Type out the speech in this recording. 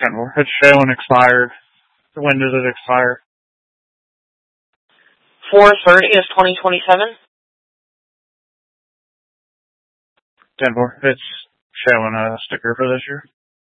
Denver. It's showing expired. When does it expire? 4/30 is 2027. Denver. It's showing a sticker for this year.